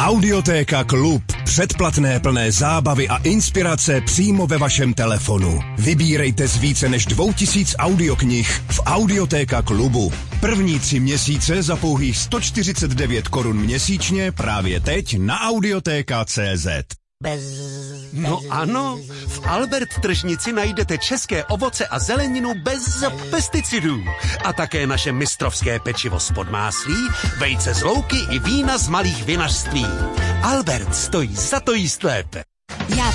Audiotéka Klub. Předplatné plné zábavy a inspirace přímo ve vašem telefonu. Vybírejte z více než 2000 audioknih v Audiotéka Klubu. První 3 měsíce za pouhých 149 korun měsíčně právě teď na audiotéka.cz. No ano, v Albert tržnici najdete české ovoce a zeleninu bez pesticidů. A také naše mistrovské pečivo z Podmáslí, vejce z louky i vína z malých vinařství. Albert stojí za to jíst lépe.